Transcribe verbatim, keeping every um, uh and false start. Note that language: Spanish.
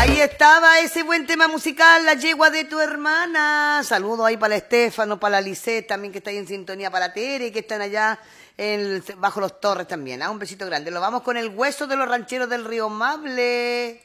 Ahí estaba ese buen tema musical, La yegua de tu hermana. Saludos ahí para Estefano, para la Lisette también que está ahí en sintonía, para Tere que están allá en, bajo los torres también. Ah, un besito grande. Lo vamos con el hueso de los rancheros del río Mable.